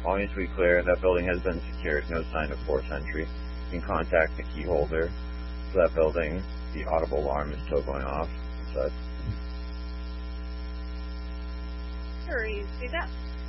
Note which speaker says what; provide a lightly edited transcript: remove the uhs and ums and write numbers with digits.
Speaker 1: All needs to be clear. That building has been secured. No sign of forced entry. You can contact the key holder for that building. The audible alarm is still going off.
Speaker 2: Sure, you do that.